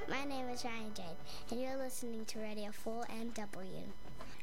My name is Ryan Jade, and you're listening to Radio 4NW.